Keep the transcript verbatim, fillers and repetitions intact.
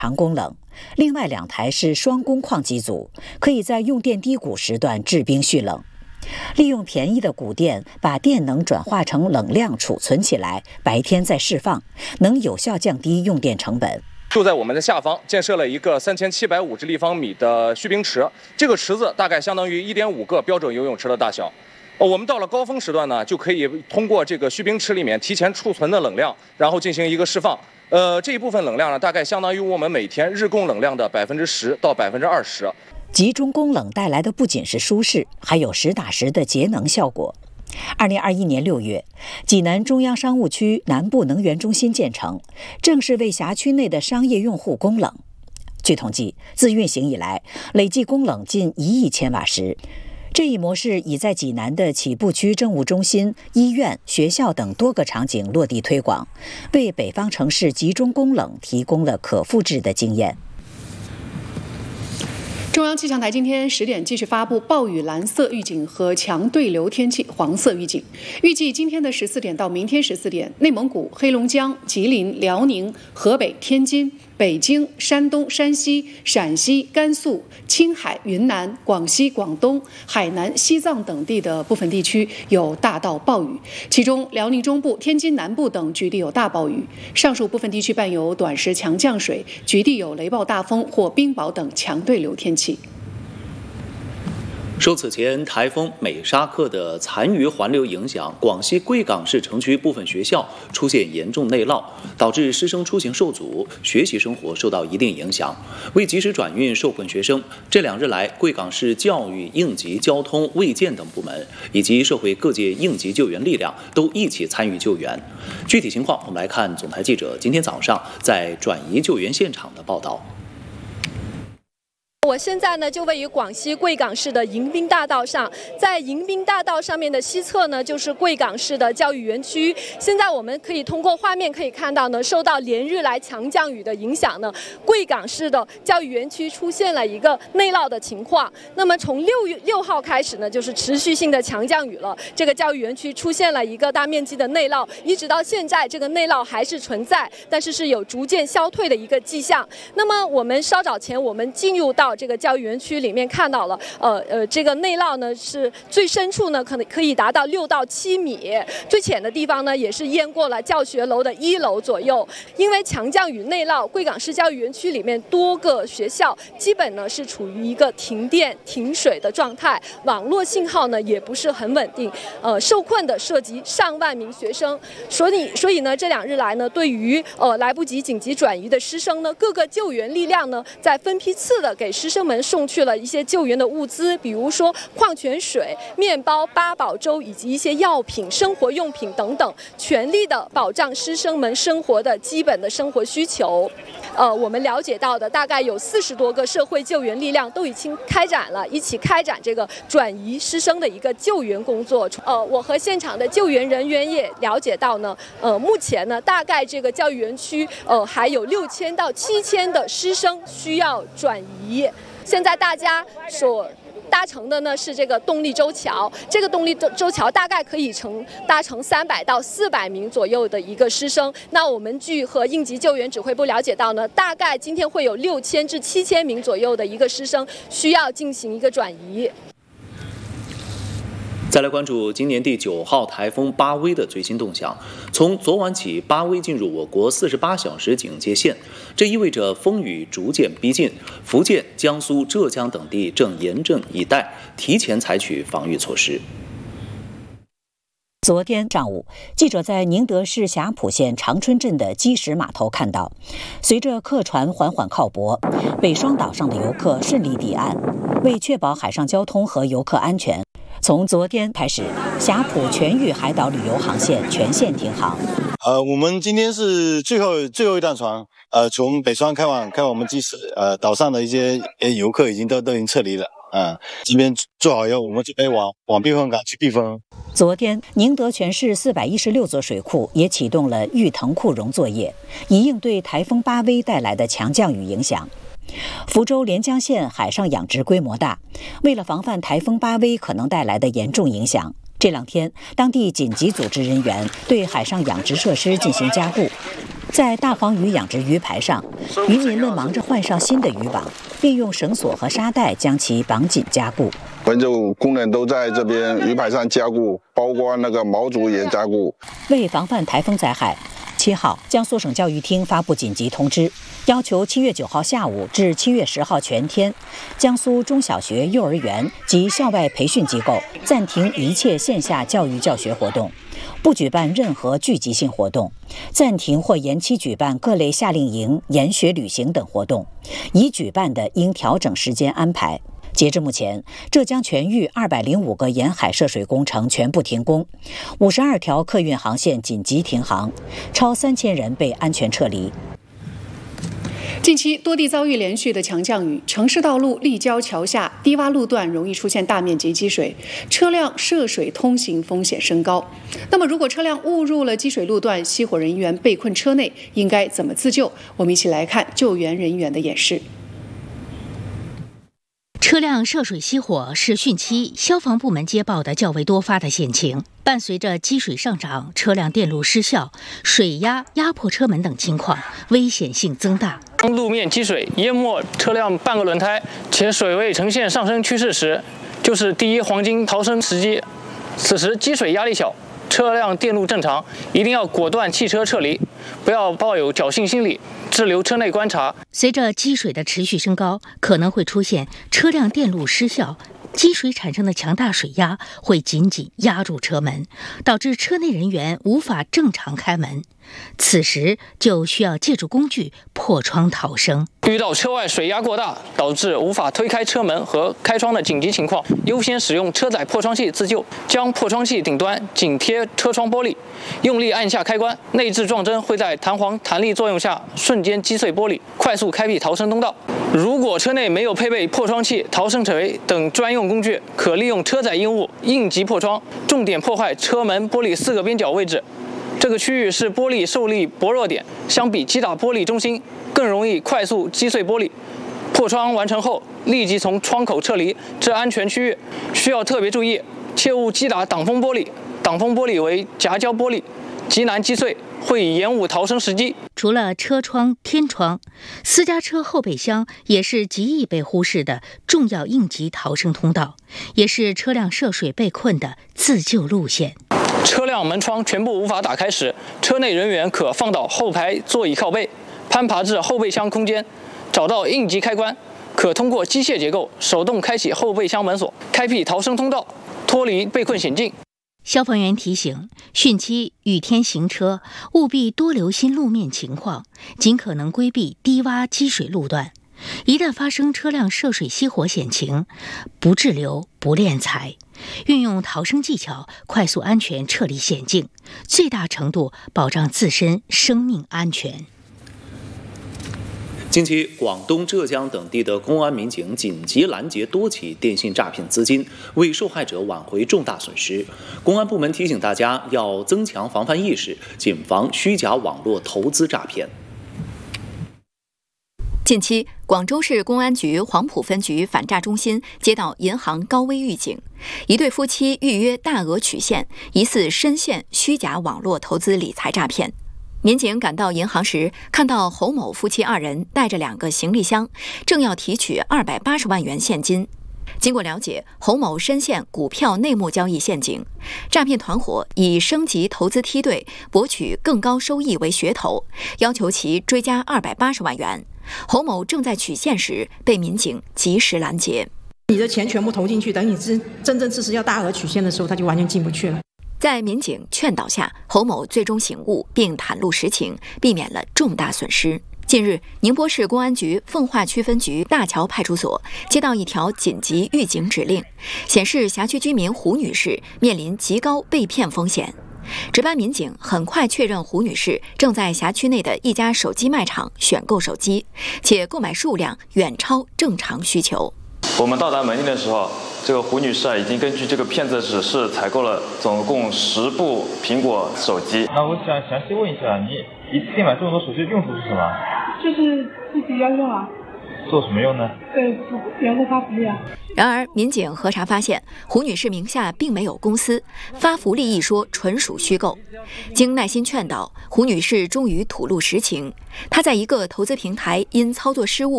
长供冷，另外两台是双工矿机组，可以在用电低谷时段制冰蓄冷。利用便宜的谷电，把电能转化成冷量储存起来，白天再释放，能有效降低用电成本。 就在我们的下方建设了一个三千七百五十立方米的蓄冰池，这个池子大概相当于一点五个标准游泳池的大小。我们到了高峰时段呢，就可以通过这个蓄冰池里面提前储存的冷量，然后进行一个释放。呃，这一部分冷量呢，大概相当于我们每天日供冷量的百分之十到百分之二十。 集中供冷带来的不仅是舒适，还有实打实的节能效果。二零二一年六月，济南中央商务区南部能源中心建成，正是为辖区内的商业用户供冷。据统计，自运行以来，累计供冷近一亿千瓦时。这一模式已在济南的起步区政务中心、医院、学校等多个场景落地推广，为北方城市集中供冷提供了可复制的经验。 中央气象台今天十点继续发布暴雨蓝色预警和强对流天气黄色预警。预计今天的十四点到明天十四点，内蒙古、黑龙江、吉林、辽宁、河北、天津、北京、山东、山西、陕西、甘肃、青海、云南、广西、广东、海南、西藏等地的部分地区有大到暴雨，其中辽宁中部、天津南部等局地有大暴雨，上述部分地区伴有短时强降水，局地有雷暴大风或冰雹等强对流天气。 受此前台风美沙克的残余环流影响，广西贵港市城区部分学校出现严重内涝，导致师生出行受阻，学习生活受到一定影响。为及时转运受困学生，这两日来，贵港市教育、应急、交通、卫健等部门以及社会各界应急救援力量都一起参与救援。具体情况，我们来看总台记者今天早上在转移救援现场的报道。 我现在呢就位于广西贵港市的迎宾大道上，在迎宾大道上面的西侧呢就是贵港市的教育园区。现在我们可以通过画面可以看到呢，受到连日来强降雨的影响呢，贵港市的教育园区出现了一个内涝的情况。那么从六月六号开始呢，就是持续性的强降雨了，这个教育园区出现了一个大面积的内涝，一直到现在这个内涝还是存在，但是是有逐渐消退的一个迹象。那么我们稍早前我们进入到这个教育园区里面看到了，呃呃，这个内涝呢是最深处呢可能可以达到六到七米，最浅的地方呢也是淹过了教学楼的一楼左右。因为强降雨内涝，贵港市教育园区里面多个学校基本呢是处于一个停电停水的状态，网络信号呢也不是很稳定，呃，受困的涉及上万名学生。所以所以呢这两日来呢，对于呃来不及紧急转移的师生呢，各个救援力量呢在分批次的给师生们送去了一些救援的物资，比如说矿泉水、面包、八宝粥以及一些药品、生活用品等等，全力的保障师生们生活的基本的生活需求。呃，我们了解到的大概有四十多个社会救援力量都已经开展了，一起开展这个转移师生的一个救援工作。呃，我和现场的救援人员也了解到呢，呃，目前呢，大概这个教育园区呃还有六千到七千的师生需要转移。现在大家所搭乘的呢是这个动力舟桥，这个动力舟桥大概可以乘搭乘三百到四百名左右的一个师生。那我们据和应急救援指挥部了解到呢，大概今天会有六千至七千名左右的一个师生需要进行一个转移。 再来关注今年第九号台风巴威的最新动向。从昨晚起，巴威进入我国四十八小时警戒线，这意味着风雨逐渐逼近。福建、江苏、浙江等地正严阵以待，提前采取防御措施。 昨天上午，记者在宁德市霞浦县长春镇的基石码头看到，随着客船缓缓靠泊，北双岛上的游客顺利抵岸。为确保海上交通和游客安全，从昨天开始，霞浦全域海岛旅游航线全线停航。 呃，我们今天是最后最后一趟船，呃，从北双开往开往我们基石，呃，岛上的一些游客已经都都已经撤离了。啊、嗯，这边做好以后，我们准备往往避风港去避风。 昨天，宁德全市四百一十六座水库也启动了预腾库容作业，以应对台风巴威带来的强降雨影响。福州连江县海上养殖规模大，为了防范台风巴威可能带来的严重影响，这两天当地紧急组织人员对海上养殖设施进行加固。 在大黄鱼养殖鱼排上，渔民们忙着换上新的渔网，并用绳索和沙袋将其绑紧加固。 我们就工人都在这边鱼排上加固，包括那个锚组也加固。 为防范台风灾害，七号，江苏省教育厅发布紧急通知，要求七月九号下午至七月十号全天，江苏中小学、幼儿园及校外培训机构暂停一切线下教育教学活动，不举办任何聚集性活动，暂停或延期举办各类夏令营、研学旅行等活动，已举办的应调整时间安排。截至目前，浙江全域二百零五个沿海涉水工程全部停工，五十二条客运航线紧急停航，超三千人被安全撤离。 近期多地遭遇连续的强降雨，城市道路立交桥下低洼路段容易出现大面积积水，车辆涉水通行风险升高。那么，如果车辆误入了积水路段，熄火人员被困车内，应该怎么自救？我们一起来看救援人员的演示。 车辆涉水熄火是汛期消防部门接报的较为多发的险情，伴随着积水上涨、车辆电路失效、水压压迫车门等情况，危险性增大。 路面积水淹没车辆半个轮胎，且水位呈现上升趋势时，就是第一黄金逃生时机。此时积水压力小，车辆电路正常，一定要果断弃车撤离，不要抱有侥幸心理，滞留车内观察。 随着积水的持续升高，可能会出现车辆电路失效，积水产生的强大水压会紧紧压住车门，导致车内人员无法正常开门。此时就需要借助工具破窗逃生。 遇到车外水压过大，导致无法推开车门和开窗的紧急情况，优先使用车载破窗器自救。将破窗器顶端紧贴车窗玻璃，用力按下开关，内置撞针会在弹簧弹力作用下瞬间击碎玻璃，快速开辟逃生通道。如果车内没有配备破窗器、逃生锤等专用工具，可利用车载硬物应急破窗，重点破坏车门玻璃四个边角位置。这个区域是玻璃受力薄弱点，相比击打玻璃中心更容易快速击碎玻璃。破窗完成后，立即从窗口撤离至安全区域。需要特别注意，切勿击打挡风玻璃，挡风玻璃为夹胶玻璃，极难击碎，会延误逃生时机。 除了车窗、天窗，私家车后备箱也是极易被忽视的重要应急逃生通道，也是车辆涉水被困的自救路线。 车辆门窗全部无法打开时，车内人员可放倒后排座椅靠背，攀爬至后备箱空间，找到应急开关，可通过机械结构手动开启后备箱门锁，开辟逃生通道，脱离被困险境。 消防员提醒，汛期雨天行车务必多留心路面情况，尽可能规避低洼积水路段。一旦发生车辆涉水熄火险情，不滞留不敛财，运用逃生技巧快速安全撤离险境，最大程度保障自身生命安全。 近期，广东、浙江等地的公安民警紧急拦截多起电信诈骗资金，为受害者挽回重大损失。公安部门提醒大家要增强防范意识，谨防虚假网络投资诈骗。 近期，广州市公安局黄埔分局反诈中心接到银行高危预警，一对夫妻预约大额取现，疑似深陷虚假网络投资理财诈骗。民警赶到银行时，看到侯某夫妻二人带着两个行李箱，正要提取二百八十万元现金。经过了解，侯某深陷股票内幕交易陷阱，诈骗团伙以升级投资梯队、博取更高收益为噱头，要求其追加二百八十万元。侯某正在取现时，被民警及时拦截。 你的钱全部投进去，等你真真正支持要大额取现的时候，他就完全进不去了。 在民警劝导下，侯某最终醒悟并袒露实情，避免了重大损失。近日，宁波市公安局奉化区分局大桥派出所接到一条紧急预警指令，显示辖区居民胡女士面临极高被骗风险。值班民警很快确认胡女士正在辖区内的一家手机卖场选购手机，且购买数量远超正常需求。 我们到达门店的时候，这个胡女士啊已经根据这个骗子的指示采购了总共十部苹果手机。 那我想详细问一下，你一次性买这么多手机的用途是什么？ 就是自己要用啊。 做什么用呢？ 给员工发福利啊。 然而，民警核查发现，胡女士名下并没有公司，发福利一说纯属虚构。经耐心劝导，胡女士终于吐露实情。她在一个投资平台因操作失误